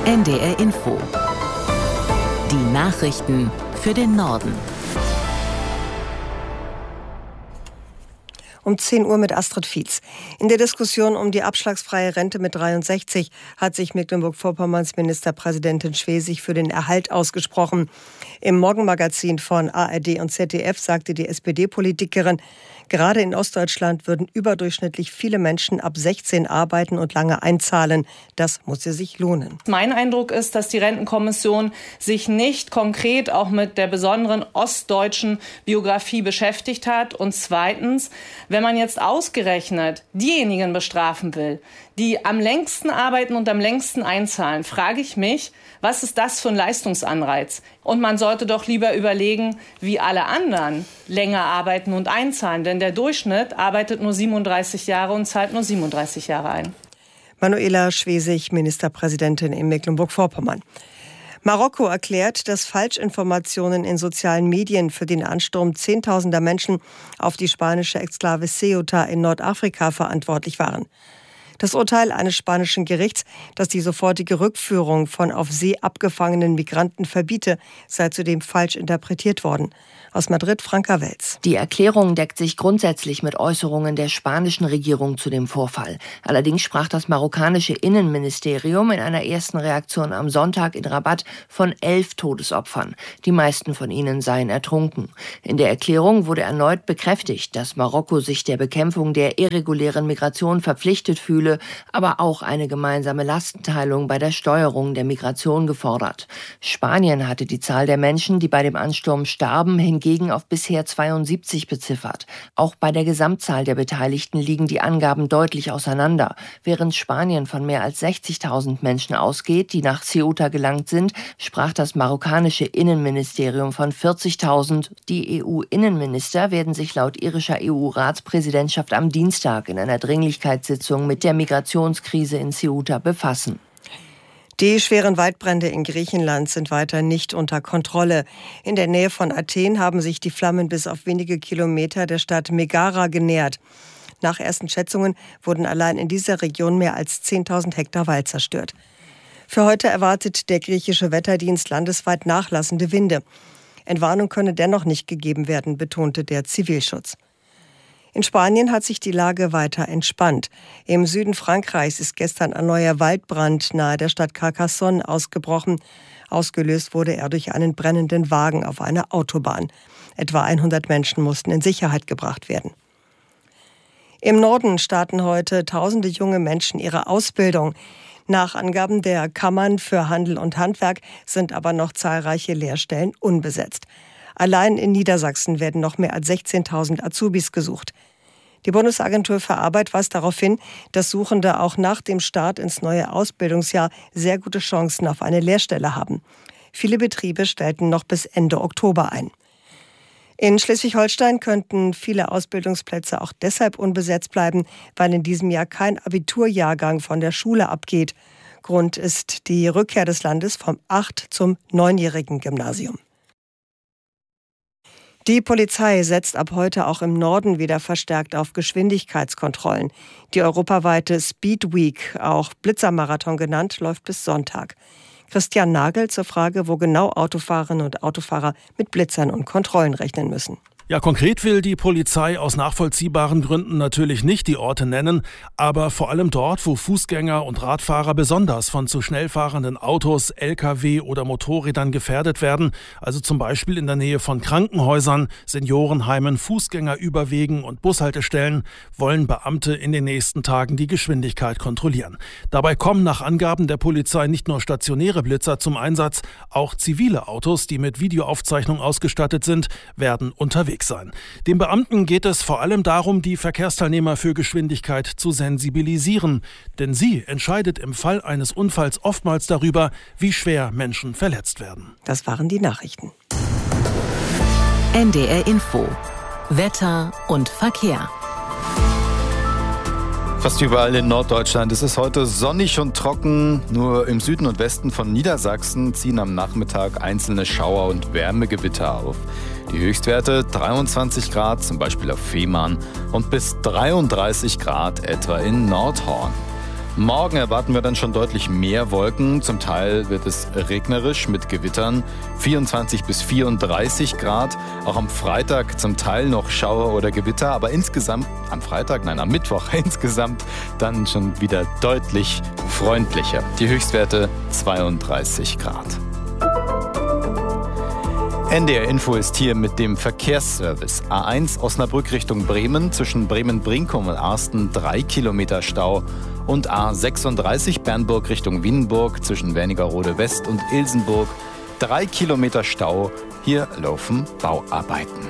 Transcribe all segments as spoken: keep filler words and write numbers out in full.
N D R Info. Die Nachrichten für den Norden. Um zehn Uhr mit Astrid Fietz. In der Diskussion um die abschlagsfreie Rente mit dreiundsechzig hat sich Mecklenburg-Vorpommerns Ministerpräsidentin Schwesig für den Erhalt ausgesprochen. Im Morgenmagazin von A R D und Z D F sagte die S P D-Politikerin, gerade in Ostdeutschland würden überdurchschnittlich viele Menschen ab sechzehn arbeiten und lange einzahlen. Das muss sich lohnen. Mein Eindruck ist, dass die Rentenkommission sich nicht konkret auch mit der besonderen ostdeutschen Biografie beschäftigt hat. Und zweitens, wenn man jetzt ausgerechnet diejenigen bestrafen will, die am längsten arbeiten und am längsten einzahlen, frage ich mich, was ist das für ein Leistungsanreiz? Und man sollte doch lieber überlegen, wie alle anderen länger arbeiten und einzahlen. Denn der Durchschnitt arbeitet nur siebenunddreißig Jahre und zahlt nur siebenunddreißig Jahre ein. Manuela Schwesig, Ministerpräsidentin in Mecklenburg-Vorpommern. Marokko erklärt, dass Falschinformationen in sozialen Medien für den Ansturm zehntausender Menschen auf die spanische Exklave Ceuta in Nordafrika verantwortlich waren. Das Urteil eines spanischen Gerichts, das die sofortige Rückführung von auf See abgefangenen Migranten verbiete, sei zudem falsch interpretiert worden. Aus Madrid, Franka Welz. Die Erklärung deckt sich grundsätzlich mit Äußerungen der spanischen Regierung zu dem Vorfall. Allerdings sprach das marokkanische Innenministerium in einer ersten Reaktion am Sonntag in Rabat von elf Todesopfern. Die meisten von ihnen seien ertrunken. In der Erklärung wurde erneut bekräftigt, dass Marokko sich der Bekämpfung der irregulären Migration verpflichtet fühle, aber auch eine gemeinsame Lastenteilung bei der Steuerung der Migration gefordert. Spanien hatte die Zahl der Menschen, die bei dem Ansturm starben, hingegen auf bisher zweiundsiebzig beziffert. Auch bei der Gesamtzahl der Beteiligten liegen die Angaben deutlich auseinander. Während Spanien von mehr als sechzigtausend Menschen ausgeht, die nach Ceuta gelangt sind, sprach das marokkanische Innenministerium von vierzigtausend. Die E U-Innenminister werden sich laut irischer E U-Ratspräsidentschaft am Dienstag in einer Dringlichkeitssitzung mit der Migrationskrise in Ceuta befassen. Die schweren Waldbrände in Griechenland sind weiter nicht unter Kontrolle. In der Nähe von Athen haben sich die Flammen bis auf wenige Kilometer der Stadt Megara genähert. Nach ersten Schätzungen wurden allein in dieser Region mehr als zehntausend Hektar Wald zerstört. Für heute erwartet der griechische Wetterdienst landesweit nachlassende Winde. Entwarnung könne dennoch nicht gegeben werden, betonte der Zivilschutz. In Spanien hat sich die Lage weiter entspannt. Im Süden Frankreichs ist gestern ein neuer Waldbrand nahe der Stadt Carcassonne ausgebrochen. Ausgelöst wurde er durch einen brennenden Wagen auf einer Autobahn. Etwa hundert Menschen mussten in Sicherheit gebracht werden. Im Norden starten heute tausende junge Menschen ihre Ausbildung. Nach Angaben der Kammern für Handel und Handwerk sind aber noch zahlreiche Lehrstellen unbesetzt. Allein in Niedersachsen werden noch mehr als sechzehntausend Azubis gesucht. Die Bundesagentur für Arbeit weist darauf hin, dass Suchende auch nach dem Start ins neue Ausbildungsjahr sehr gute Chancen auf eine Lehrstelle haben. Viele Betriebe stellten noch bis Ende Oktober ein. In Schleswig-Holstein könnten viele Ausbildungsplätze auch deshalb unbesetzt bleiben, weil in diesem Jahr kein Abiturjahrgang von der Schule abgeht. Grund ist die Rückkehr des Landes vom acht- zum neunjährigen Gymnasium. Die Polizei setzt ab heute auch im Norden wieder verstärkt auf Geschwindigkeitskontrollen. Die europaweite Speed Week, auch Blitzermarathon genannt, läuft bis Sonntag. Christian Nagel zur Frage, wo genau Autofahrerinnen und Autofahrer mit Blitzern und Kontrollen rechnen müssen. Ja, konkret will die Polizei aus nachvollziehbaren Gründen natürlich nicht die Orte nennen, aber vor allem dort, wo Fußgänger und Radfahrer besonders von zu schnell fahrenden Autos, L K W oder Motorrädern gefährdet werden, also zum Beispiel in der Nähe von Krankenhäusern, Seniorenheimen, Fußgängerüberwegen und Bushaltestellen, wollen Beamte in den nächsten Tagen die Geschwindigkeit kontrollieren. Dabei kommen nach Angaben der Polizei nicht nur stationäre Blitzer zum Einsatz, auch zivile Autos, die mit Videoaufzeichnung ausgestattet sind, werden unterwegs sein. Den Beamten geht es vor allem darum, die Verkehrsteilnehmer für Geschwindigkeit zu sensibilisieren. Denn sie entscheidet im Fall eines Unfalls oftmals darüber, wie schwer Menschen verletzt werden. Das waren die Nachrichten. N D R Info. Wetter und Verkehr. Fast überall in Norddeutschland ist es heute sonnig und trocken. Nur im Süden und Westen von Niedersachsen ziehen am Nachmittag einzelne Schauer und Wärmegewitter auf. Die Höchstwerte dreiundzwanzig Grad, zum Beispiel auf Fehmarn, und bis dreiunddreißig Grad etwa in Nordhorn. Morgen erwarten wir dann schon deutlich mehr Wolken. Zum Teil wird es regnerisch mit Gewittern. vierundzwanzig bis vierunddreißig Grad. Auch am Freitag zum Teil noch Schauer oder Gewitter. Aber insgesamt, am Freitag, nein, am Mittwoch insgesamt dann schon wieder deutlich freundlicher. Die Höchstwerte zweiunddreißig Grad. N D R Info ist hier mit dem Verkehrsservice. A eins Osnabrück Richtung Bremen, zwischen Bremen-Brinkum und Arsten drei Kilometer Stau. Und A sechsunddreißig Bernburg Richtung Wienburg, zwischen Wernigerode West und Ilsenburg drei Kilometer Stau. Hier laufen Bauarbeiten.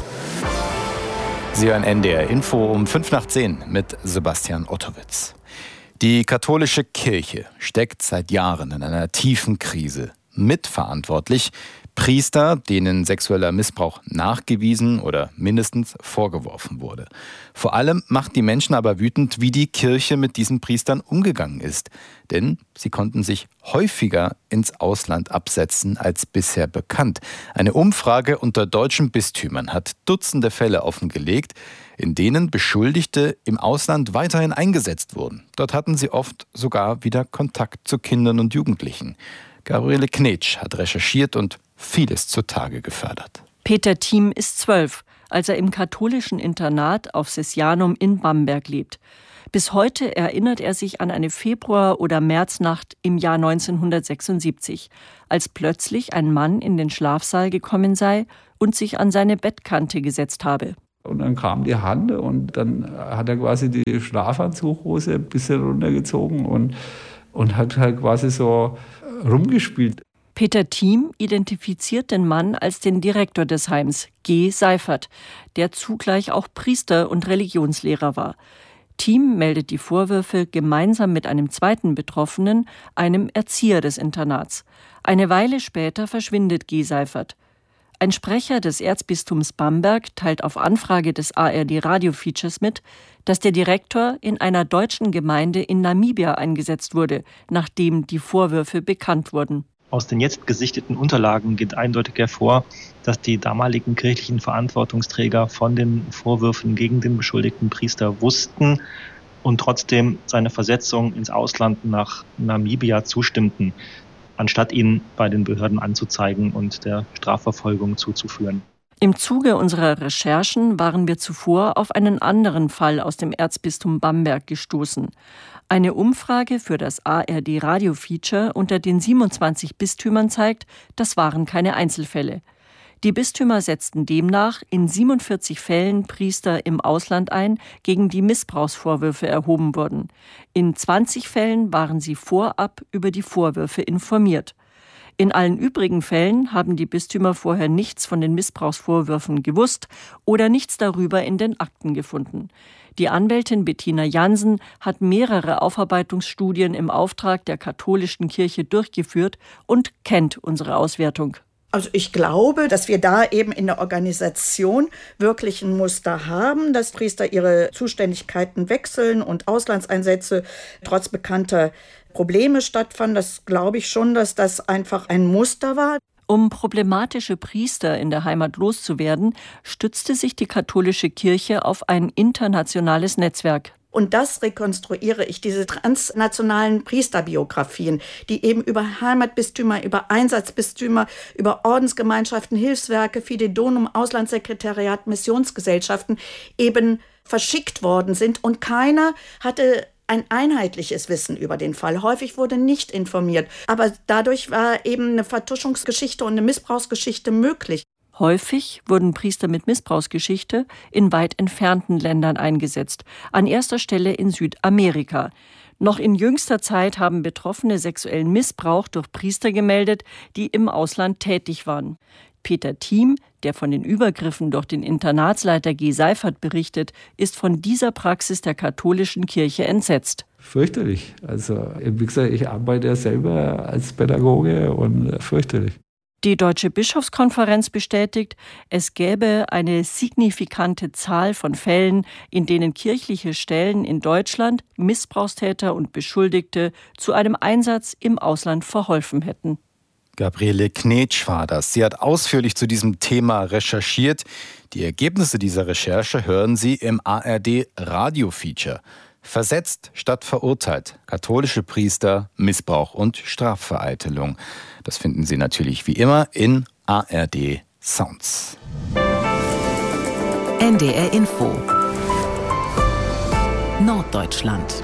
Sie hören N D R Info um fünf nach zehn mit Sebastian Ottowitz. Die katholische Kirche steckt seit Jahren in einer tiefen Krise. Mitverantwortlich Priester, denen sexueller Missbrauch nachgewiesen oder mindestens vorgeworfen wurde. Vor allem macht die Menschen aber wütend, wie die Kirche mit diesen Priestern umgegangen ist. Denn sie konnten sich häufiger ins Ausland absetzen als bisher bekannt. Eine Umfrage unter deutschen Bistümern hat Dutzende Fälle offengelegt, in denen Beschuldigte im Ausland weiterhin eingesetzt wurden. Dort hatten sie oft sogar wieder Kontakt zu Kindern und Jugendlichen. Gabriele Knetsch hat recherchiert und vieles zutage gefördert. Peter Thiem ist zwölf, als er im katholischen Internat auf Sesianum in Bamberg lebt. Bis heute erinnert er sich an eine Februar- oder Märznacht im Jahr neunzehnhundertsechsundsiebzig, als plötzlich ein Mann in den Schlafsaal gekommen sei und sich an seine Bettkante gesetzt habe. Und dann kam die Hand und dann hat er quasi die Schlafanzughose ein bisschen runtergezogen und, und hat halt quasi so rumgespielt. Peter Thiem identifiziert den Mann als den Direktor des Heims, G. Seifert, der zugleich auch Priester und Religionslehrer war. Thiem meldet die Vorwürfe gemeinsam mit einem zweiten Betroffenen, einem Erzieher des Internats. Eine Weile später verschwindet G. Seifert. Ein Sprecher des Erzbistums Bamberg teilt auf Anfrage des A R D Radio Features mit, dass der Direktor in einer deutschen Gemeinde in Namibia eingesetzt wurde, nachdem die Vorwürfe bekannt wurden. Aus den jetzt gesichteten Unterlagen geht eindeutig hervor, dass die damaligen kirchlichen Verantwortungsträger von den Vorwürfen gegen den beschuldigten Priester wussten und trotzdem seine Versetzung ins Ausland nach Namibia zustimmten, anstatt ihn bei den Behörden anzuzeigen und der Strafverfolgung zuzuführen. Im Zuge unserer Recherchen waren wir zuvor auf einen anderen Fall aus dem Erzbistum Bamberg gestoßen. Eine Umfrage für das A R D Radio Feature unter den siebenundzwanzig Bistümern zeigt, das waren keine Einzelfälle. Die Bistümer setzten demnach in siebenundvierzig Fällen Priester im Ausland ein, gegen die Missbrauchsvorwürfe erhoben wurden. In zwanzig Fällen waren sie vorab über die Vorwürfe informiert. In allen übrigen Fällen haben die Bistümer vorher nichts von den Missbrauchsvorwürfen gewusst oder nichts darüber in den Akten gefunden. Die Anwältin Bettina Jansen hat mehrere Aufarbeitungsstudien im Auftrag der katholischen Kirche durchgeführt und kennt unsere Auswertung. Also ich glaube, dass wir da eben in der Organisation wirklich ein Muster haben, dass Priester ihre Zuständigkeiten wechseln und Auslandseinsätze trotz bekannter Probleme stattfanden. Das glaube ich schon, dass das einfach ein Muster war. Um problematische Priester in der Heimat loszuwerden, stützte sich die katholische Kirche auf ein internationales Netzwerk. Und das rekonstruiere ich, diese transnationalen Priesterbiografien, die eben über Heimatbistümer, über Einsatzbistümer, über Ordensgemeinschaften, Hilfswerke, Fidedonum, Auslandssekretariat, Missionsgesellschaften eben verschickt worden sind. Und keiner hatte ein einheitliches Wissen über den Fall. Häufig wurde nicht informiert. Aber dadurch war eben eine Vertuschungsgeschichte und eine Missbrauchsgeschichte möglich. Häufig wurden Priester mit Missbrauchsgeschichte in weit entfernten Ländern eingesetzt, an erster Stelle in Südamerika. Noch in jüngster Zeit haben Betroffene sexuellen Missbrauch durch Priester gemeldet, die im Ausland tätig waren. Peter Thiem, der von den Übergriffen durch den Internatsleiter G. Seifert berichtet, ist von dieser Praxis der katholischen Kirche entsetzt. Fürchterlich. Also, wie gesagt, ich arbeite ja selber als Pädagoge und fürchterlich. Die Deutsche Bischofskonferenz bestätigt, es gäbe eine signifikante Zahl von Fällen, in denen kirchliche Stellen in Deutschland Missbrauchstäter und Beschuldigte zu einem Einsatz im Ausland verholfen hätten. Gabriele Knetsch war das. Sie hat ausführlich zu diesem Thema recherchiert. Die Ergebnisse dieser Recherche hören Sie im A R D Radio Feature. Versetzt statt verurteilt. Katholische Priester, Missbrauch und Strafvereitelung. Das finden Sie natürlich wie immer in A R D Sounds. N D R Info Norddeutschland.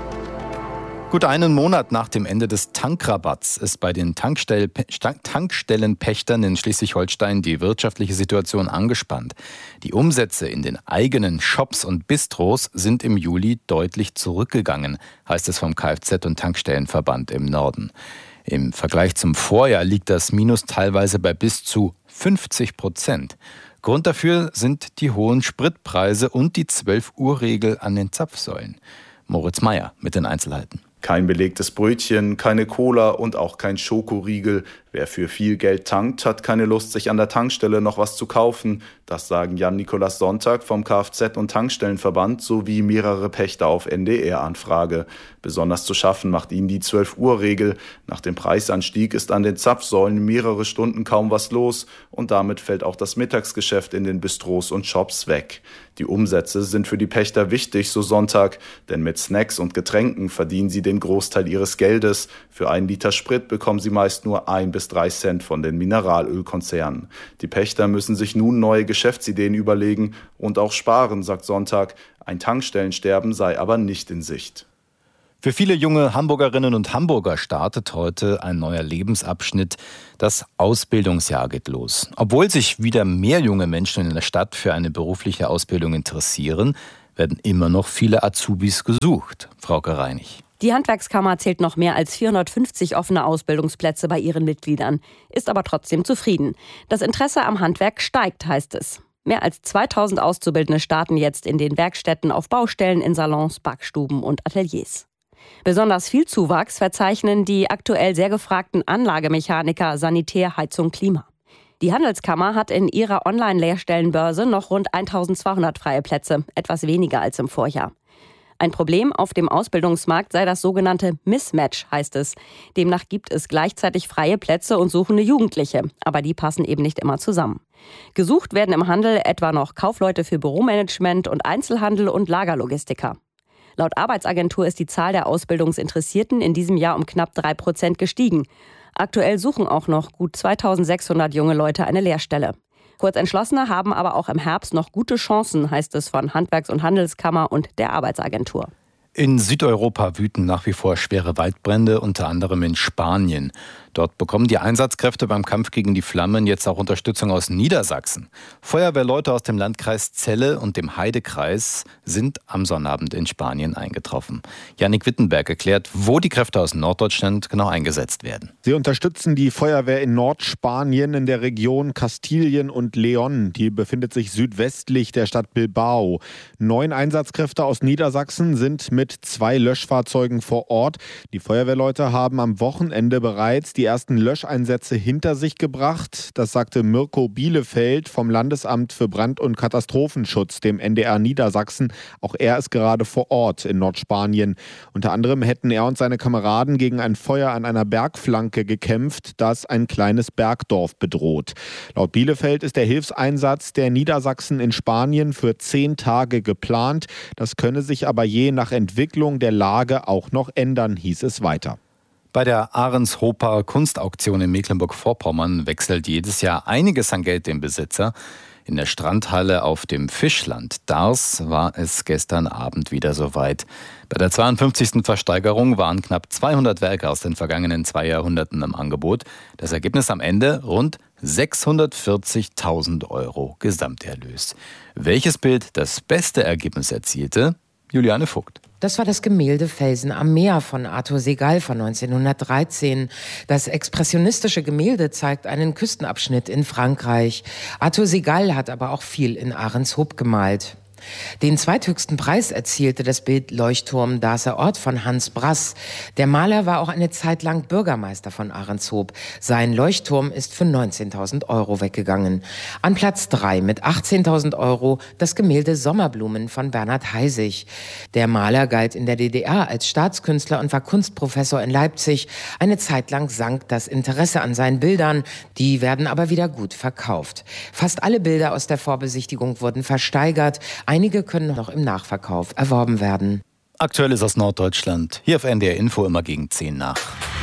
Gut einen Monat nach dem Ende des Tankrabatts ist bei den Tankstell- Tankstellenpächtern in Schleswig-Holstein die wirtschaftliche Situation angespannt. Die Umsätze in den eigenen Shops und Bistros sind im Juli deutlich zurückgegangen, heißt es vom Kfz- und Tankstellenverband im Norden. Im Vergleich zum Vorjahr liegt das Minus teilweise bei bis zu fünfzig Prozent. Grund dafür sind die hohen Spritpreise und die zwölf-Uhr-Regel an den Zapfsäulen. Moritz Meyer mit den Einzelheiten. Kein belegtes Brötchen, keine Cola und auch kein Schokoriegel. Wer für viel Geld tankt, hat keine Lust, sich an der Tankstelle noch was zu kaufen. Das sagen Jan-Nikolaus Sonntag vom Kfz- und Tankstellenverband sowie mehrere Pächter auf N D R-Anfrage. Besonders zu schaffen macht ihnen die zwölf-Uhr-Regel. Nach dem Preisanstieg ist an den Zapfsäulen mehrere Stunden kaum was los und damit fällt auch das Mittagsgeschäft in den Bistros und Shops weg. Die Umsätze sind für die Pächter wichtig, so Sonntag, denn mit Snacks und Getränken verdienen sie den Großteil ihres Geldes. Für einen Liter Sprit bekommen sie meist nur ein bis drei Cent von den Mineralölkonzernen. Die Pächter müssen sich nun neue Geschäftsideen überlegen und auch sparen, sagt Sonntag. Ein Tankstellensterben sei aber nicht in Sicht. Für viele junge Hamburgerinnen und Hamburger startet heute ein neuer Lebensabschnitt. Das Ausbildungsjahr geht los. Obwohl sich wieder mehr junge Menschen in der Stadt für eine berufliche Ausbildung interessieren, werden immer noch viele Azubis gesucht. Frauke Reinig. Die Handwerkskammer zählt noch mehr als vierhundertfünfzig offene Ausbildungsplätze bei ihren Mitgliedern, ist aber trotzdem zufrieden. Das Interesse am Handwerk steigt, heißt es. Mehr als zweitausend Auszubildende starten jetzt in den Werkstätten, auf Baustellen, in Salons, Backstuben und Ateliers. Besonders viel Zuwachs verzeichnen die aktuell sehr gefragten Anlagemechaniker, Sanitär, Heizung, Klima. Die Handelskammer hat in ihrer Online-Lehrstellenbörse noch rund eintausendzweihundert freie Plätze, etwas weniger als im Vorjahr. Ein Problem auf dem Ausbildungsmarkt sei das sogenannte Mismatch, heißt es. Demnach gibt es gleichzeitig freie Plätze und suchende Jugendliche, aber die passen eben nicht immer zusammen. Gesucht werden im Handel etwa noch Kaufleute für Büromanagement und Einzelhandel und Lagerlogistiker. Laut Arbeitsagentur ist die Zahl der Ausbildungsinteressierten in diesem Jahr um knapp drei Prozent gestiegen. Aktuell suchen auch noch gut zweitausendsechshundert junge Leute eine Lehrstelle. Kurzentschlossene haben aber auch im Herbst noch gute Chancen, heißt es von Handwerks- und Handelskammer und der Arbeitsagentur. In Südeuropa wüten nach wie vor schwere Waldbrände, unter anderem in Spanien. Dort bekommen die Einsatzkräfte beim Kampf gegen die Flammen jetzt auch Unterstützung aus Niedersachsen. Feuerwehrleute aus dem Landkreis Celle und dem Heidekreis sind am Sonnabend in Spanien eingetroffen. Jannik Wittenberg erklärt, wo die Kräfte aus Norddeutschland genau eingesetzt werden. Sie unterstützen die Feuerwehr in Nordspanien in der Region Kastilien und León. Die befindet sich südwestlich der Stadt Bilbao. Neun Einsatzkräfte aus Niedersachsen sind mit zwei Löschfahrzeugen vor Ort. Die Feuerwehrleute haben am Wochenende bereits die die ersten Löscheinsätze hinter sich gebracht. Das sagte Mirko Bielefeld vom Landesamt für Brand- und Katastrophenschutz, dem N D R Niedersachsen. Auch er ist gerade vor Ort in Nordspanien. Unter anderem hätten er und seine Kameraden gegen ein Feuer an einer Bergflanke gekämpft, das ein kleines Bergdorf bedroht. Laut Bielefeld ist der Hilfseinsatz der Niedersachsen in Spanien für zehn Tage geplant. Das könne sich aber je nach Entwicklung der Lage auch noch ändern, hieß es weiter. Bei der Ahrenshoper Kunstauktion in Mecklenburg-Vorpommern wechselt jedes Jahr einiges an Geld den Besitzer. In der Strandhalle auf dem Fischland Dars war es gestern Abend wieder soweit. Bei der zweiundfünfzigsten Versteigerung waren knapp zweihundert Werke aus den vergangenen zwei Jahrhunderten im Angebot. Das Ergebnis am Ende rund sechshundertvierzigtausend Euro Gesamterlös. Welches Bild das beste Ergebnis erzielte? Juliane Vogt. Das war das Gemälde Felsen am Meer von Arthur Segal von neunzehnhundertdreizehn. Das expressionistische Gemälde zeigt einen Küstenabschnitt in Frankreich. Arthur Segal hat aber auch viel in Ahrenshoop gemalt. Den zweithöchsten Preis erzielte das Bild Leuchtturm Darßer Ort von Hans Brass. Der Maler war auch eine Zeit lang Bürgermeister von Ahrenshoop. Sein Leuchtturm ist für neunzehntausend Euro weggegangen. An Platz drei mit achtzehntausend Euro das Gemälde Sommerblumen von Bernhard Heisig. Der Maler galt in der D D R als Staatskünstler und war Kunstprofessor in Leipzig. Eine Zeit lang sank das Interesse an seinen Bildern. Die werden aber wieder gut verkauft. Fast alle Bilder aus der Vorbesichtigung wurden versteigert. Einige können noch im Nachverkauf erworben werden. Aktuelles aus Norddeutschland. Hier auf N D R Info immer gegen zehn nach.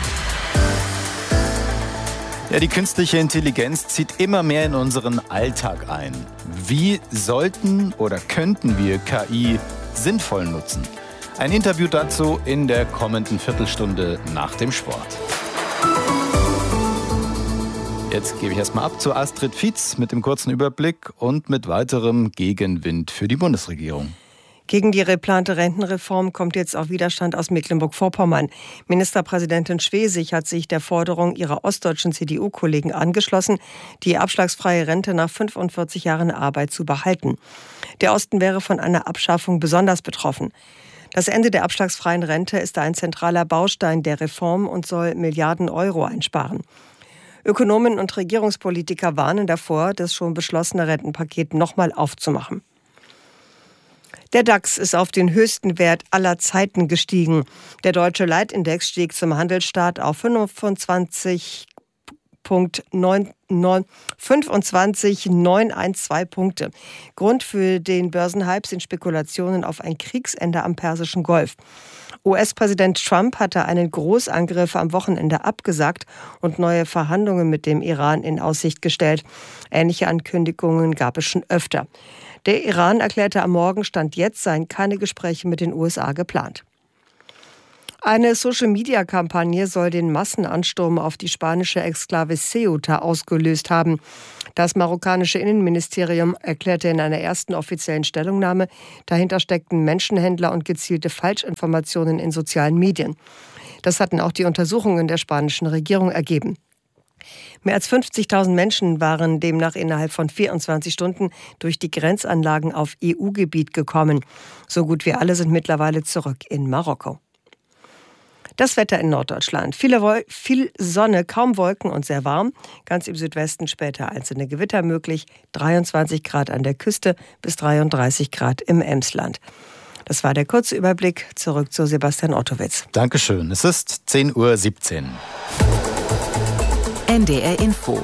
Ja, die künstliche Intelligenz zieht immer mehr in unseren Alltag ein. Wie sollten oder könnten wir K I sinnvoll nutzen? Ein Interview dazu in der kommenden Viertelstunde nach dem Sport. Jetzt gebe ich erstmal ab zu Astrid Fietz mit dem kurzen Überblick und mit weiterem Gegenwind für die Bundesregierung. Gegen die geplante Rentenreform kommt jetzt auch Widerstand aus Mecklenburg-Vorpommern. Ministerpräsidentin Schwesig hat sich der Forderung ihrer ostdeutschen C D U-Kollegen angeschlossen, die abschlagsfreie Rente nach fünfundvierzig Jahren Arbeit zu behalten. Der Osten wäre von einer Abschaffung besonders betroffen. Das Ende der abschlagsfreien Rente ist ein zentraler Baustein der Reform und soll Milliarden Euro einsparen. Ökonomen und Regierungspolitiker warnen davor, das schon beschlossene Rentenpaket nochmal aufzumachen. Der DAX ist auf den höchsten Wert aller Zeiten gestiegen. Der deutsche Leitindex stieg zum Handelsstart auf fünfundzwanzig Komma neun zwölf Punkte. Grund für den Börsenhype sind Spekulationen auf ein Kriegsende am Persischen Golf. U S-Präsident Trump hatte einen Großangriff am Wochenende abgesagt und neue Verhandlungen mit dem Iran in Aussicht gestellt. Ähnliche Ankündigungen gab es schon öfter. Der Iran erklärte am Morgen, Stand jetzt seien keine Gespräche mit den U S A geplant. Eine Social-Media-Kampagne soll den Massenansturm auf die spanische Exklave Ceuta ausgelöst haben. Das marokkanische Innenministerium erklärte in einer ersten offiziellen Stellungnahme, dahinter steckten Menschenhändler und gezielte Falschinformationen in sozialen Medien. Das hatten auch die Untersuchungen der spanischen Regierung ergeben. Mehr als fünfzigtausend Menschen waren demnach innerhalb von vierundzwanzig Stunden durch die Grenzanlagen auf E U-Gebiet gekommen. So gut wie alle sind mittlerweile zurück in Marokko. Das Wetter in Norddeutschland. Viele Wol- viel Sonne, kaum Wolken und sehr warm. Ganz im Südwesten später einzelne Gewitter möglich. dreiundzwanzig Grad an der Küste bis dreiunddreißig Grad im Emsland. Das war der kurze Überblick. Zurück zu Sebastian Ottowitz. Dankeschön. Es ist zehn Uhr siebzehn. N D R Info.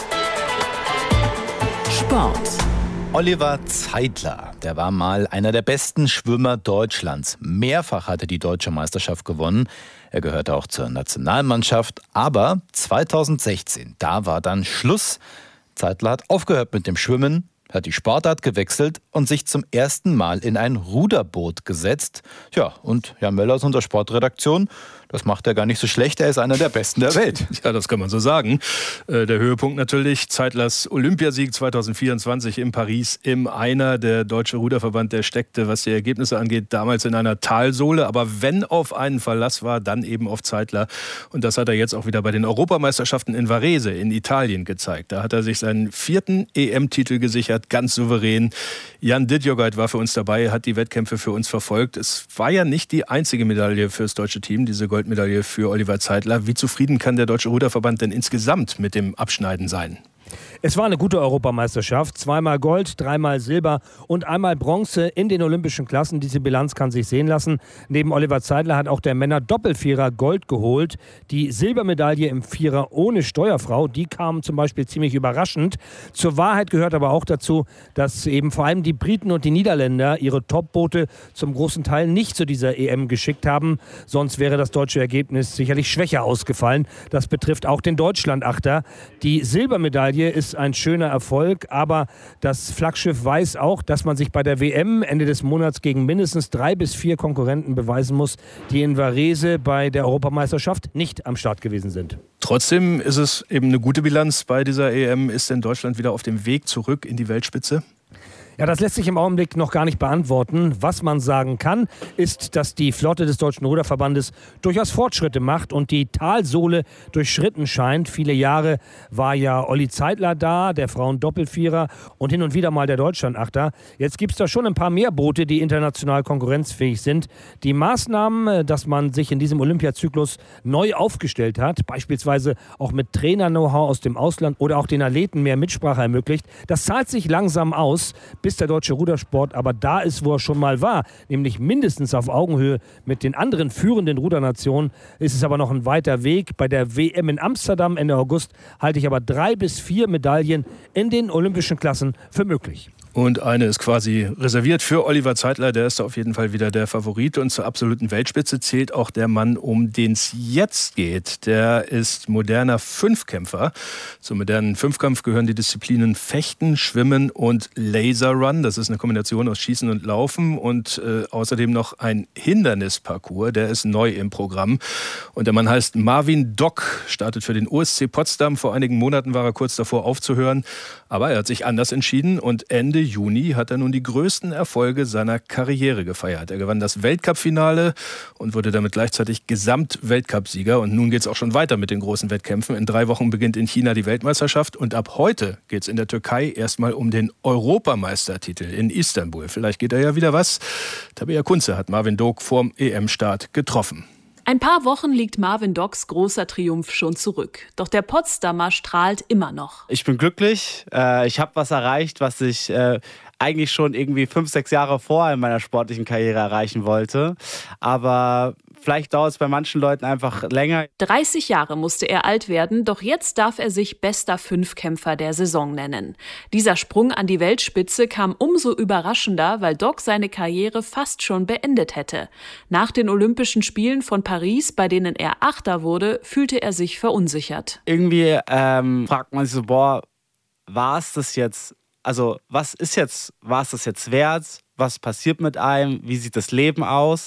Sport. Oliver Zeidler, der war mal einer der besten Schwimmer Deutschlands. Mehrfach hatte die deutsche Meisterschaft gewonnen. Er gehörte auch zur Nationalmannschaft. Aber zweitausendsechzehn, da war dann Schluss. Zeidler hat aufgehört mit dem Schwimmen, hat die Sportart gewechselt und sich zum ersten Mal in ein Ruderboot gesetzt. Ja, und Jan Möller aus unserer Sportredaktion, das macht er gar nicht so schlecht. Er ist einer der Besten der Welt. Ja, das kann man so sagen. Der Höhepunkt natürlich Zeidlers Olympiasieg zweitausendvierundzwanzig in Paris im Einer. Der Deutsche Ruderverband, der steckte, was die Ergebnisse angeht, damals in einer Talsohle. Aber wenn auf einen Verlass war, dann eben auf Zeidler. Und das hat er jetzt auch wieder bei den Europameisterschaften in Varese in Italien gezeigt. Da hat er sich seinen vierten E M-Titel gesichert, ganz souverän. Jan Didjogait war für uns dabei, hat die Wettkämpfe für uns verfolgt. Es war ja nicht die einzige Medaille für das deutsche Team, diese Goldmedaille für Oliver Zeidler. Wie zufrieden kann der Deutsche Ruderverband denn insgesamt mit dem Abschneiden sein? Es war eine gute Europameisterschaft. Zweimal Gold, dreimal Silber und einmal Bronze in den olympischen Klassen. Diese Bilanz kann sich sehen lassen. Neben Oliver Zeidler hat auch der Männer-Doppelvierer Gold geholt. Die Silbermedaille im Vierer ohne Steuerfrau, die kam zum Beispiel ziemlich überraschend. Zur Wahrheit gehört aber auch dazu, dass eben vor allem die Briten und die Niederländer ihre Topboote zum großen Teil nicht zu dieser E M geschickt haben. Sonst wäre das deutsche Ergebnis sicherlich schwächer ausgefallen. Das betrifft auch den Deutschlandachter. Die Silbermedaille ist ein schöner Erfolg, aber das Flaggschiff weiß auch, dass man sich bei der W M Ende des Monats gegen mindestens drei bis vier Konkurrenten beweisen muss, die in Varese bei der Europameisterschaft nicht am Start gewesen sind. Trotzdem ist es eben eine gute Bilanz bei dieser E M. Ist denn Deutschland wieder auf dem Weg zurück in die Weltspitze? Ja, das lässt sich im Augenblick noch gar nicht beantworten. Was man sagen kann, ist, dass die Flotte des Deutschen Ruderverbandes durchaus Fortschritte macht und die Talsohle durchschritten scheint. Viele Jahre war ja Olli Zeidler da, der Frauen-Doppelvierer und hin und wieder mal der Deutschlandachter. Jetzt gibt es da schon ein paar mehr Boote, die international konkurrenzfähig sind. Die Maßnahmen, dass man sich in diesem Olympiazyklus neu aufgestellt hat, beispielsweise auch mit Trainer-Know-how aus dem Ausland oder auch den Athleten mehr Mitsprache ermöglicht, das zahlt sich langsam aus. bis der deutsche Rudersport aber da ist, wo er schon mal war, nämlich mindestens auf Augenhöhe mit den anderen führenden Rudernationen, ist es aber noch ein weiter Weg. Bei der W M in Amsterdam Ende August halte ich aber drei bis vier Medaillen in den olympischen Klassen für möglich. Und eine ist quasi reserviert für Oliver Zeitler, der ist auf jeden Fall wieder der Favorit. Und zur absoluten Weltspitze zählt auch der Mann, um den es jetzt geht. Der ist moderner Fünfkämpfer. Zum modernen Fünfkampf gehören die Disziplinen Fechten, Schwimmen und Laserrun. Das ist eine Kombination aus Schießen und Laufen und äh, außerdem noch ein Hindernisparcours. Der ist neu im Programm. Und der Mann heißt Marvin Dock, startet für den O S C Potsdam. Vor einigen Monaten war er kurz davor aufzuhören. Aber er hat sich anders entschieden und Ende Juni hat er nun die größten Erfolge seiner Karriere gefeiert. Er gewann das Weltcup-Finale und wurde damit gleichzeitig Gesamt-Weltcup-Sieger. Und nun geht es auch schon weiter mit den großen Wettkämpfen. In drei Wochen beginnt in China die Weltmeisterschaft und ab heute geht es in der Türkei erstmal um den Europameistertitel in Istanbul. Vielleicht geht da ja wieder was. Tabea Kunze hat Marvin Dock vorm E M-Start getroffen. Ein paar Wochen liegt Marvin Docks großer Triumph schon zurück. Doch der Potsdamer strahlt immer noch. Ich bin glücklich. Ich habe was erreicht, was ich eigentlich schon irgendwie fünf, sechs Jahre vorher in meiner sportlichen Karriere erreichen wollte. Aber vielleicht dauert es bei manchen Leuten einfach länger. dreißig Jahre musste er alt werden, doch jetzt darf er sich bester Fünfkämpfer der Saison nennen. Dieser Sprung an die Weltspitze kam umso überraschender, weil Dock seine Karriere fast schon beendet hätte. Nach den Olympischen Spielen von Paris, bei denen er Achter wurde, fühlte er sich verunsichert. Irgendwie ähm, fragt man sich so, boah, war es das jetzt? Also was ist jetzt, war es das jetzt wert? Was passiert mit einem? Wie sieht das Leben aus?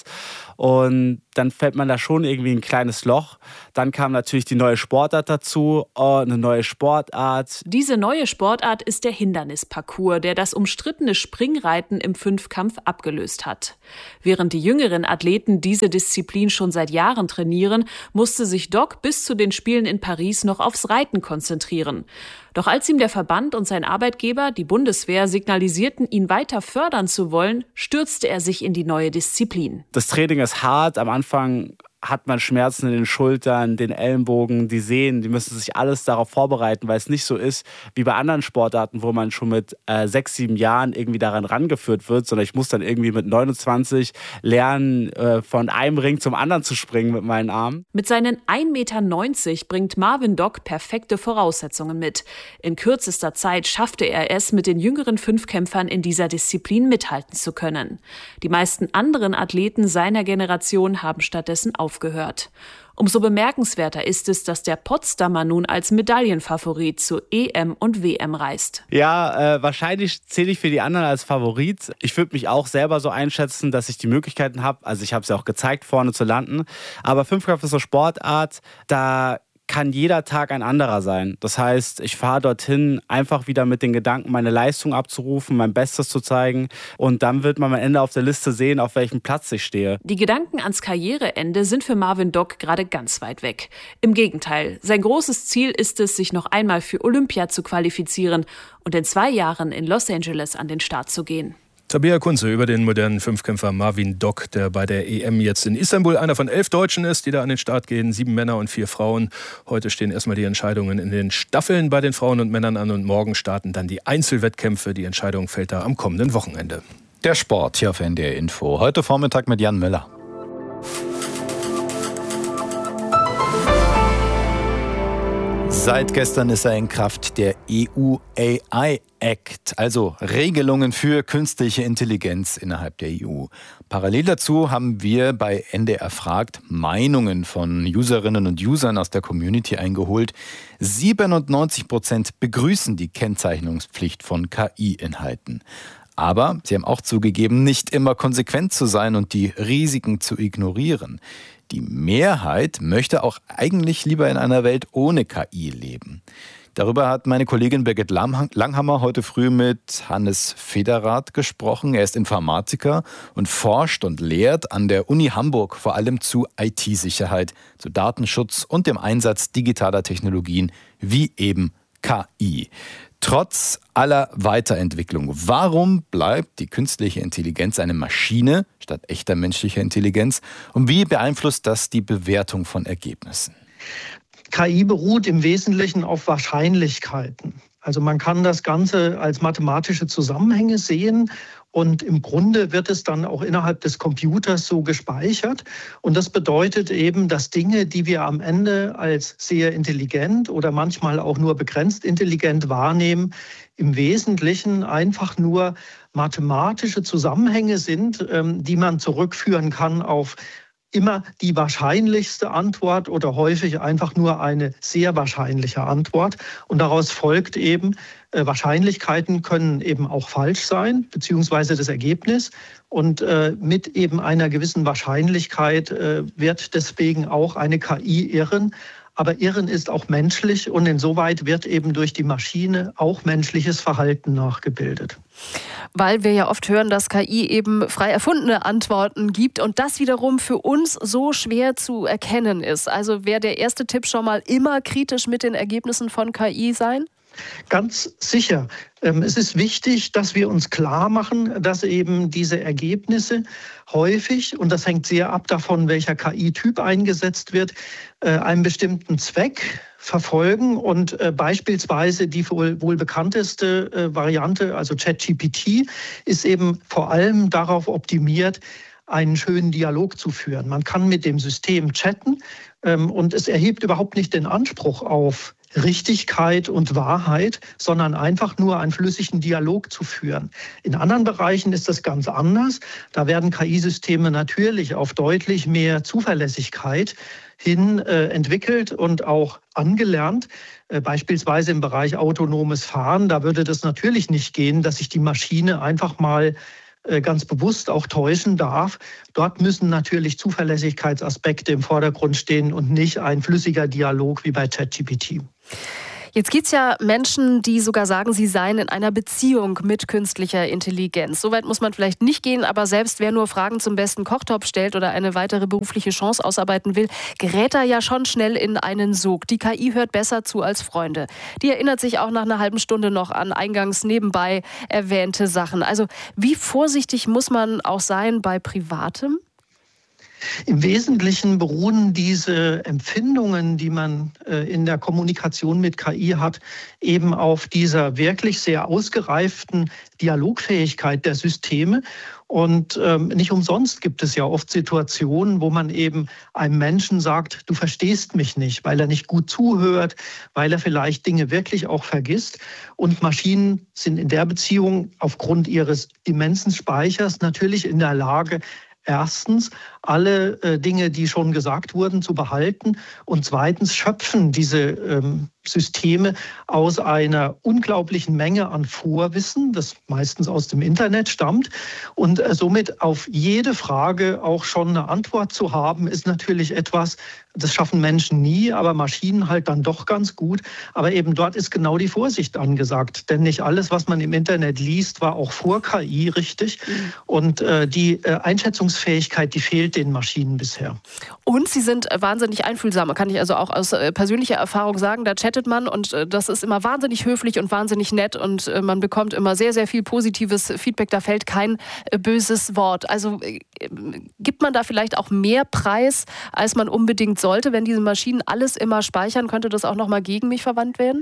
Und dann fällt man da schon irgendwie in ein kleines Loch. Dann kam natürlich die neue Sportart dazu, eine neue Sportart. Diese neue Sportart ist der Hindernisparcours, der das umstrittene Springreiten im Fünfkampf abgelöst hat. Während die jüngeren Athleten diese Disziplin schon seit Jahren trainieren, musste sich Dock bis zu den Spielen in Paris noch aufs Reiten konzentrieren. Doch als ihm der Verband und sein Arbeitgeber, die Bundeswehr, signalisierten, ihn weiter fördern zu wollen, stürzte er sich in die neue Disziplin. Das Training ist hart. Am Anfang hat man Schmerzen in den Schultern, den Ellenbogen, die Sehnen. Die müssen sich alles darauf vorbereiten, weil es nicht so ist wie bei anderen Sportarten, wo man schon mit äh, sechs, sieben Jahren irgendwie daran rangeführt wird, sondern ich muss dann irgendwie mit neunundzwanzig lernen, äh, von einem Ring zum anderen zu springen mit meinen Armen. Mit seinen ein Meter neunzig bringt Marvin Dock perfekte Voraussetzungen mit. In kürzester Zeit schaffte er es, mit den jüngeren Fünfkämpfern in dieser Disziplin mithalten zu können. Die meisten anderen Athleten seiner Generation haben stattdessen aufgehört. Gehört. Umso bemerkenswerter ist es, dass der Potsdamer nun als Medaillenfavorit zu E M und W M reist. Ja, äh, wahrscheinlich zähle ich für die anderen als Favorit. Ich würde mich auch selber so einschätzen, dass ich die Möglichkeiten habe. Also ich habe es ja auch gezeigt, vorne zu landen. Aber Fünfkampf ist so Sportart, da kann jeder Tag ein anderer sein. Das heißt, ich fahre dorthin einfach wieder mit den Gedanken, meine Leistung abzurufen, mein Bestes zu zeigen und dann wird man am Ende auf der Liste sehen, auf welchem Platz ich stehe. Die Gedanken ans Karriereende sind für Marvin Dock gerade ganz weit weg. Im Gegenteil, sein großes Ziel ist es, sich noch einmal für Olympia zu qualifizieren und in zwei Jahren in Los Angeles an den Start zu gehen. Tabea Kunze über den modernen Fünfkämpfer Marvin Dock, der bei der E M jetzt in Istanbul einer von elf Deutschen ist, die da an den Start gehen. Sieben Männer und vier Frauen. Heute stehen erstmal die Entscheidungen in den Staffeln bei den Frauen und Männern an und morgen starten dann die Einzelwettkämpfe. Die Entscheidung fällt da am kommenden Wochenende. Der Sport hier auf N D R Info. Heute Vormittag mit Jan Müller. Seit gestern ist er in Kraft, der E U A I Act, also Regelungen für künstliche Intelligenz innerhalb der E U. Parallel dazu haben wir bei N D R Fragt Meinungen von Userinnen und Usern aus der Community eingeholt. siebenundneunzig Prozent begrüßen die Kennzeichnungspflicht von K I-Inhalten. Aber sie haben auch zugegeben, nicht immer konsequent zu sein und die Risiken zu ignorieren. Die Mehrheit möchte auch eigentlich lieber in einer Welt ohne K I leben. Darüber hat meine Kollegin Birgit Langhammer heute früh mit Hannes Federath gesprochen. Er ist Informatiker und forscht und lehrt an der Uni Hamburg vor allem zu I T-Sicherheit, zu Datenschutz und dem Einsatz digitaler Technologien wie eben K I. Trotz aller Weiterentwicklung, warum bleibt die künstliche Intelligenz eine Maschine statt echter menschlicher Intelligenz? Und wie beeinflusst das die Bewertung von Ergebnissen? K I beruht im Wesentlichen auf Wahrscheinlichkeiten. Also man kann das Ganze als mathematische Zusammenhänge sehen und im Grunde wird es dann auch innerhalb des Computers so gespeichert. Und das bedeutet eben, dass Dinge, die wir am Ende als sehr intelligent oder manchmal auch nur begrenzt intelligent wahrnehmen, im Wesentlichen einfach nur mathematische Zusammenhänge sind, die man zurückführen kann auf immer die wahrscheinlichste Antwort oder häufig einfach nur eine sehr wahrscheinliche Antwort. Und daraus folgt eben, äh, Wahrscheinlichkeiten können eben auch falsch sein, beziehungsweise das Ergebnis. Und äh, mit eben einer gewissen Wahrscheinlichkeit äh, wird deswegen auch eine K I irren. Aber Irren ist auch menschlich und insoweit wird eben durch die Maschine auch menschliches Verhalten nachgebildet. Weil wir ja oft hören, dass K I eben frei erfundene Antworten gibt und das wiederum für uns so schwer zu erkennen ist. Also wäre der erste Tipp schon mal immer kritisch mit den Ergebnissen von K I sein? Ganz sicher. Es ist wichtig, dass wir uns klar machen, dass eben diese Ergebnisse häufig, und das hängt sehr ab davon, welcher K I-Typ eingesetzt wird, einen bestimmten Zweck verfolgen. Und beispielsweise die wohl, wohl bekannteste Variante, also ChatGPT, ist eben vor allem darauf optimiert, einen schönen Dialog zu führen. Man kann mit dem System chatten und es erhebt überhaupt nicht den Anspruch auf Richtigkeit und Wahrheit, sondern einfach nur einen flüssigen Dialog zu führen. In anderen Bereichen ist das ganz anders. Da werden K I-Systeme natürlich auf deutlich mehr Zuverlässigkeit hin äh, entwickelt und auch angelernt. Äh, beispielsweise im Bereich autonomes Fahren. Da würde das natürlich nicht gehen, dass sich die Maschine einfach mal ganz bewusst auch täuschen darf. Dort müssen natürlich Zuverlässigkeitsaspekte im Vordergrund stehen und nicht ein flüssiger Dialog wie bei ChatGPT. Jetzt gibt es ja Menschen, die sogar sagen, sie seien in einer Beziehung mit künstlicher Intelligenz. Soweit muss man vielleicht nicht gehen, aber selbst wer nur Fragen zum besten Kochtopf stellt oder eine weitere berufliche Chance ausarbeiten will, gerät da ja schon schnell in einen Sog. Die K I hört besser zu als Freunde. Die erinnert sich auch nach einer halben Stunde noch an eingangs nebenbei erwähnte Sachen. Also wie vorsichtig muss man auch sein bei Privatem? Im Wesentlichen beruhen diese Empfindungen, die man in der Kommunikation mit K I hat, eben auf dieser wirklich sehr ausgereiften Dialogfähigkeit der Systeme. Und ähm, nicht umsonst gibt es ja oft Situationen, wo man eben einem Menschen sagt, du verstehst mich nicht, weil er nicht gut zuhört, weil er vielleicht Dinge wirklich auch vergisst. Und Maschinen sind in der Beziehung aufgrund ihres immensen Speichers natürlich in der Lage, erstens, alle äh, Dinge, die schon gesagt wurden, zu behalten und zweitens schöpfen diese ähm, Systeme aus einer unglaublichen Menge an Vorwissen, das meistens aus dem Internet stammt. Und äh, somit auf jede Frage auch schon eine Antwort zu haben, ist natürlich etwas, das schaffen Menschen nie, aber Maschinen halt dann doch ganz gut. Aber eben dort ist genau die Vorsicht angesagt. Denn nicht alles, was man im Internet liest, war auch vor K I richtig. Mhm. Und äh, die äh, Einschätzungsfähigkeit, die fehlt den Maschinen bisher. Und sie sind wahnsinnig einfühlsam. Kann ich also auch aus äh, persönlicher Erfahrung sagen. Da chattet man und äh, das ist immer wahnsinnig höflich und wahnsinnig nett. Und äh, man bekommt immer sehr, sehr viel positives Feedback. Da fällt kein äh, böses Wort. Also äh, gibt man da vielleicht auch mehr Preis, als man unbedingt sollte, wenn diese Maschinen alles immer speichern, könnte das auch nochmal gegen mich verwandt werden?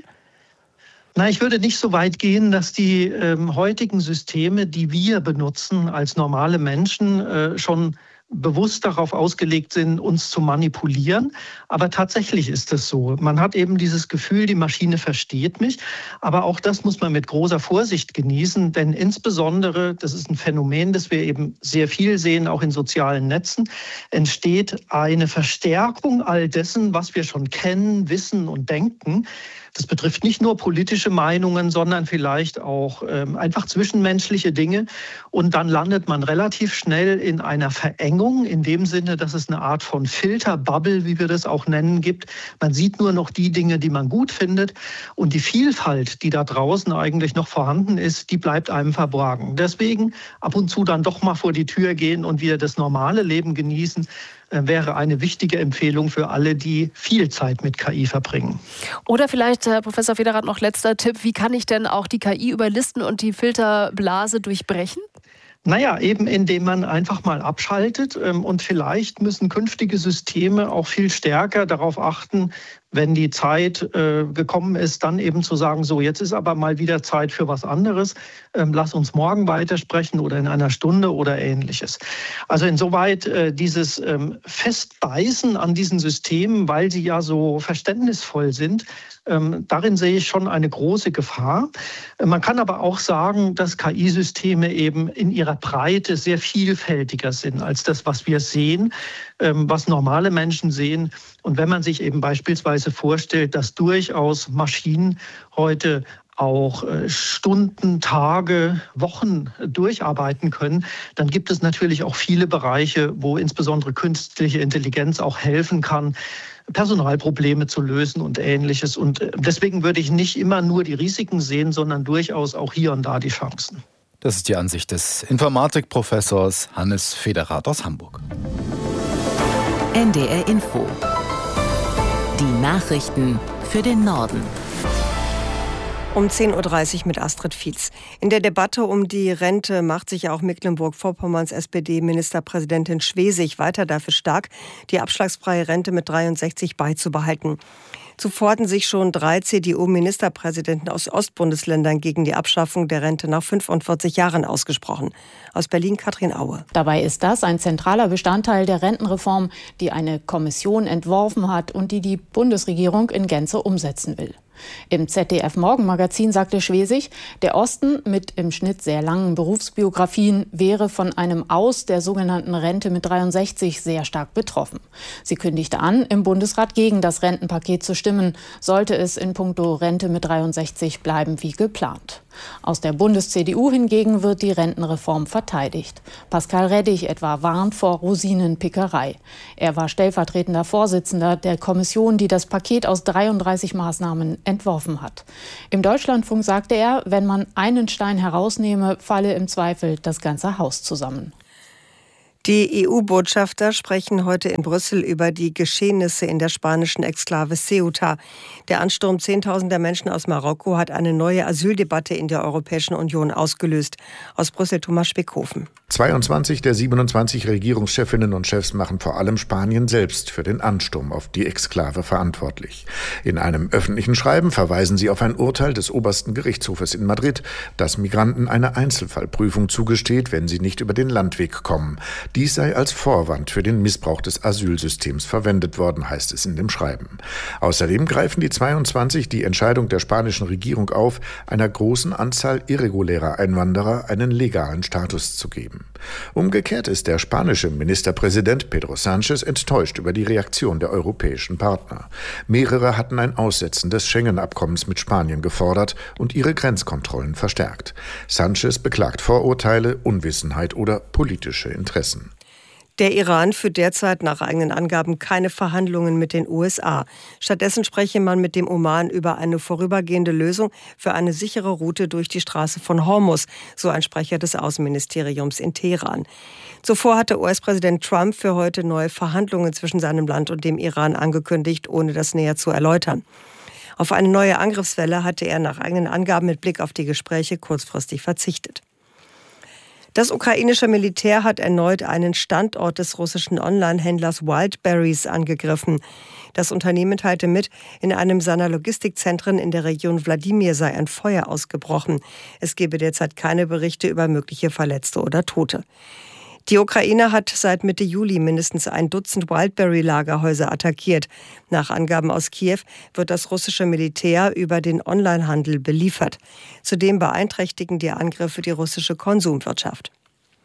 Na, ich würde nicht so weit gehen, dass die ähm, heutigen Systeme, die wir benutzen als normale Menschen, äh, schon bewusst darauf ausgelegt sind, uns zu manipulieren. Aber tatsächlich ist es so. Man hat eben dieses Gefühl, die Maschine versteht mich. Aber auch das muss man mit großer Vorsicht genießen. Denn insbesondere, das ist ein Phänomen, das wir eben sehr viel sehen, auch in sozialen Netzen, entsteht eine Verstärkung all dessen, was wir schon kennen, wissen und denken. Das betrifft nicht nur politische Meinungen, sondern vielleicht auch ähm, einfach zwischenmenschliche Dinge. Und dann landet man relativ schnell in einer Verengung, in dem Sinne, dass es eine Art von Filterbubble, wie wir das auch nennen, gibt. Man sieht nur noch die Dinge, die man gut findet. Und die Vielfalt, die da draußen eigentlich noch vorhanden ist, die bleibt einem verborgen. Deswegen ab und zu dann doch mal vor die Tür gehen und wieder das normale Leben genießen, wäre eine wichtige Empfehlung für alle, die viel Zeit mit K I verbringen. Oder vielleicht, Herr Professor Federath, noch letzter Tipp. Wie kann ich denn auch die K I überlisten und die Filterblase durchbrechen? Naja, eben indem man einfach mal abschaltet. Und vielleicht müssen künftige Systeme auch viel stärker darauf achten, wenn die Zeit äh, gekommen ist, dann eben zu sagen, so jetzt ist aber mal wieder Zeit für was anderes, ähm, lass uns morgen weitersprechen oder in einer Stunde oder Ähnliches. Also insoweit äh, dieses ähm, Festbeißen an diesen Systemen, weil sie ja so verständnisvoll sind, ähm, darin sehe ich schon eine große Gefahr. Äh, man kann aber auch sagen, dass K I-Systeme eben in ihrer Breite sehr vielfältiger sind als das, was wir sehen, ähm, was normale Menschen sehen. Und wenn man sich eben beispielsweise vorstellt, dass durchaus Maschinen heute auch Stunden, Tage, Wochen durcharbeiten können, dann gibt es natürlich auch viele Bereiche, wo insbesondere künstliche Intelligenz auch helfen kann, Personalprobleme zu lösen und Ähnliches. Und deswegen würde ich nicht immer nur die Risiken sehen, sondern durchaus auch hier und da die Chancen. Das ist die Ansicht des Informatikprofessors Hannes Federath aus Hamburg. N D R Info. Die Nachrichten für den Norden. Um zehn Uhr dreißig mit Astrid Fietz. In der Debatte um die Rente macht sich auch Mecklenburg-Vorpommerns S P D-Ministerpräsidentin Schwesig weiter dafür stark, die abschlagsfreie Rente mit dreiundsechzig beizubehalten. Zuvor hatten sich schon drei C D U-Ministerpräsidenten aus Ostbundesländern gegen die Abschaffung der Rente nach fünfundvierzig Jahren ausgesprochen. Aus Berlin Katrin Aue. Dabei ist das ein zentraler Bestandteil der Rentenreform, die eine Kommission entworfen hat und die die Bundesregierung in Gänze umsetzen will. Im Z D F-Morgenmagazin sagte Schwesig, der Osten mit im Schnitt sehr langen Berufsbiografien wäre von einem Aus der sogenannten Rente mit dreiundsechzig sehr stark betroffen. Sie kündigte an, im Bundesrat gegen das Rentenpaket zu stimmen, sollte es in puncto Rente mit dreiundsechzig bleiben wie geplant. Aus der Bundes-C D U hingegen wird die Rentenreform verteidigt. Pascal Reddig etwa warnt vor Rosinenpickerei. Er war stellvertretender Vorsitzender der Kommission, die das Paket aus dreiunddreißig Maßnahmen entworfen hat. Im Deutschlandfunk sagte er, wenn man einen Stein herausnehme, falle im Zweifel das ganze Haus zusammen. Die E U-Botschafter sprechen heute in Brüssel über die Geschehnisse in der spanischen Exklave Ceuta. Der Ansturm zehntausender Menschen aus Marokko hat eine neue Asyldebatte in der Europäischen Union ausgelöst. Aus Brüssel Thomas Spickhofen. zweiundzwanzig der siebenundzwanzig Regierungschefinnen und Chefs machen vor allem Spanien selbst für den Ansturm auf die Exklave verantwortlich. In einem öffentlichen Schreiben verweisen sie auf ein Urteil des obersten Gerichtshofes in Madrid, das Migranten eine Einzelfallprüfung zugesteht, wenn sie nicht über den Landweg kommen. Dies sei als Vorwand für den Missbrauch des Asylsystems verwendet worden, heißt es in dem Schreiben. Außerdem greifen die zweiundzwanzig die Entscheidung der spanischen Regierung auf, einer großen Anzahl irregulärer Einwanderer einen legalen Status zu geben. Umgekehrt ist der spanische Ministerpräsident Pedro Sánchez enttäuscht über die Reaktion der europäischen Partner. Mehrere hatten ein Aussetzen des Schengen-Abkommens mit Spanien gefordert und ihre Grenzkontrollen verstärkt. Sánchez beklagt Vorurteile, Unwissenheit oder politische Interessen. Der Iran führt derzeit nach eigenen Angaben keine Verhandlungen mit den U S A. Stattdessen spreche man mit dem Oman über eine vorübergehende Lösung für eine sichere Route durch die Straße von Hormuz, so ein Sprecher des Außenministeriums in Teheran. Zuvor hatte U S-Präsident Trump für heute neue Verhandlungen zwischen seinem Land und dem Iran angekündigt, ohne das näher zu erläutern. Auf eine neue Angriffswelle hatte er nach eigenen Angaben mit Blick auf die Gespräche kurzfristig verzichtet. Das ukrainische Militär hat erneut einen Standort des russischen Online-Händlers Wildberries angegriffen. Das Unternehmen teilte mit, in einem seiner Logistikzentren in der Region Wladimir sei ein Feuer ausgebrochen. Es gebe derzeit keine Berichte über mögliche Verletzte oder Tote. Die Ukraine hat seit Mitte Juli mindestens ein Dutzend Wildberry-Lagerhäuser attackiert. Nach Angaben aus Kiew wird das russische Militär über den Onlinehandel beliefert. Zudem beeinträchtigen die Angriffe die russische Konsumwirtschaft.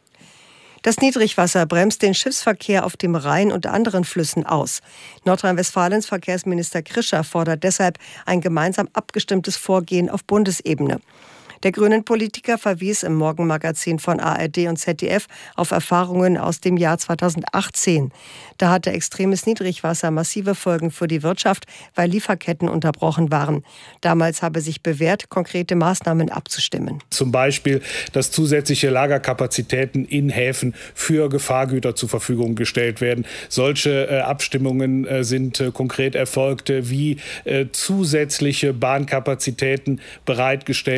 Das Niedrigwasser bremst den Schiffsverkehr auf dem Rhein und anderen Flüssen aus. Nordrhein-Westfalens Verkehrsminister Krischer fordert deshalb ein gemeinsam abgestimmtes Vorgehen auf Bundesebene. Der Grünen-Politiker verwies im Morgenmagazin von A R D und Z D F auf Erfahrungen aus dem Jahr zweitausendachtzehn. Da hatte extremes Niedrigwasser massive Folgen für die Wirtschaft, weil Lieferketten unterbrochen waren. Damals habe sich bewährt, konkrete Maßnahmen abzustimmen. Zum Beispiel, dass zusätzliche Lagerkapazitäten in Häfen für Gefahrgüter zur Verfügung gestellt werden. Solche äh, Abstimmungen äh, sind äh, konkret erfolgt, äh, wie äh, zusätzliche Bahnkapazitäten bereitgestellt werden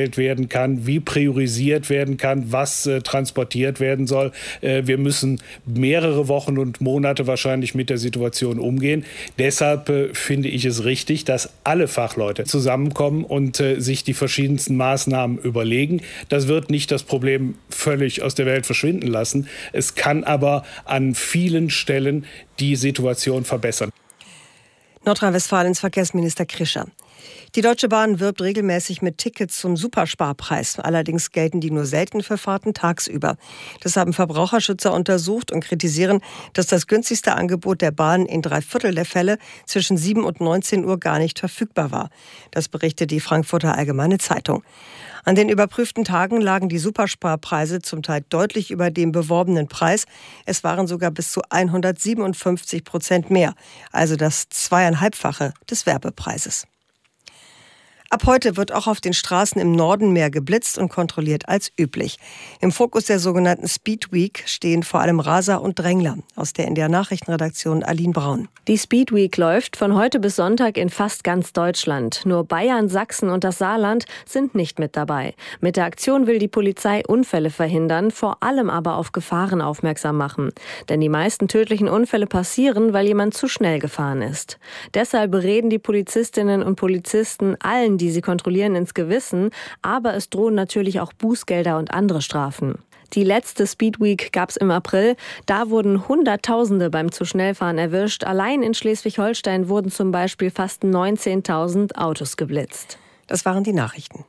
kann, wie priorisiert werden kann, was äh, transportiert werden soll. Äh, wir müssen mehrere Wochen und Monate wahrscheinlich mit der Situation umgehen. Deshalb äh, finde ich es richtig, dass alle Fachleute zusammenkommen und äh, sich die verschiedensten Maßnahmen überlegen. Das wird nicht das Problem völlig aus der Welt verschwinden lassen. Es kann aber an vielen Stellen die Situation verbessern. Nordrhein-Westfalens Verkehrsminister Krischer. Die Deutsche Bahn wirbt regelmäßig mit Tickets zum Supersparpreis. Allerdings gelten die nur selten für Fahrten tagsüber. Das haben Verbraucherschützer untersucht und kritisieren, dass das günstigste Angebot der Bahn in drei Viertel der Fälle zwischen sieben und neunzehn Uhr gar nicht verfügbar war. Das berichtet die Frankfurter Allgemeine Zeitung. An den überprüften Tagen lagen die Supersparpreise zum Teil deutlich über dem beworbenen Preis. Es waren sogar bis zu hundertsiebenundfünfzig Prozent mehr, also das zweieinhalbfache des Werbepreises. Ab heute wird auch auf den Straßen im Norden mehr geblitzt und kontrolliert als üblich. Im Fokus der sogenannten Speed Week stehen vor allem Raser und Drängler. Aus der N D R-Nachrichtenredaktion Aline Braun. Die Speed Week läuft von heute bis Sonntag in fast ganz Deutschland. Nur Bayern, Sachsen und das Saarland sind nicht mit dabei. Mit der Aktion will die Polizei Unfälle verhindern, vor allem aber auf Gefahren aufmerksam machen. Denn die meisten tödlichen Unfälle passieren, weil jemand zu schnell gefahren ist. Deshalb reden die Polizistinnen und Polizisten allen, die sie kontrollieren, ins Gewissen, aber es drohen natürlich auch Bußgelder und andere Strafen. Die letzte Speed Week gab es im April. Da wurden Hunderttausende beim zu Schnellfahren erwischt. Allein in Schleswig-Holstein wurden zum Beispiel fast neunzehntausend Autos geblitzt. Das waren die Nachrichten.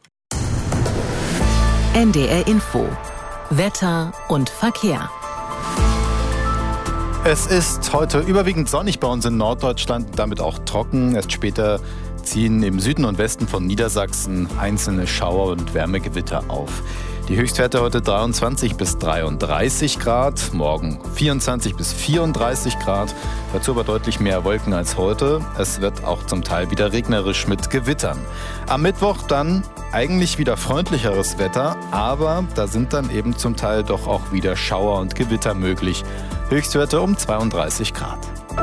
N D R Info. Wetter und Verkehr. Es ist heute überwiegend sonnig bei uns in Norddeutschland, damit auch trocken. Erst später ziehen im Süden und Westen von Niedersachsen einzelne Schauer und Wärmegewitter auf. Die Höchstwerte heute dreiundzwanzig bis dreiunddreißig Grad, morgen vierundzwanzig bis vierunddreißig Grad, dazu aber deutlich mehr Wolken als heute. Es wird auch zum Teil wieder regnerisch mit Gewittern. Am Mittwoch dann eigentlich wieder freundlicheres Wetter, aber da sind dann eben zum Teil doch auch wieder Schauer und Gewitter möglich. Höchstwerte um zweiunddreißig Grad.